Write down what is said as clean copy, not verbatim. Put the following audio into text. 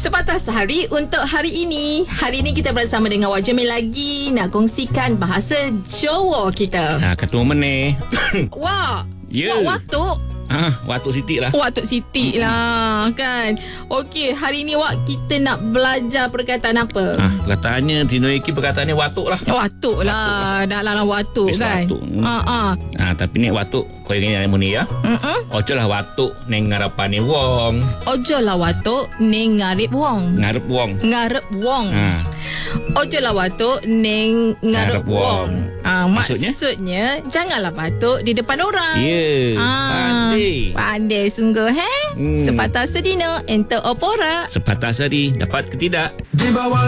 Sepatah Sehari untuk hari ini. Hari ini kita bersama dengan Wak Jamil lagi nak kongsikan bahasa Jawa kita. Ketua meneh. Wak, Ya. Wak Watuk. Watuk Siti lah. Watuk Siti lah kan. Okey, hari ni Wak kita nak belajar perkataan apa? Perkataannya Tino Eki perkataannya watuk lah. Watuk lah. Dah lah watuk Wis kan. watuk. Tapi ni watuk kau ingat ni ya. Ojo lah watuk neng ngarapane wong. Ojo lah watuk ning ngarep wong. Ngarep wong. Ngarep wong. Ojo lah watuk ning ngarep wong. Maksudnya janganlah batuk di depan orang. Ya. Pandai sungguh Sepatah sedina ente opora. Sepatah sehari dapat ke tidak? Di bawah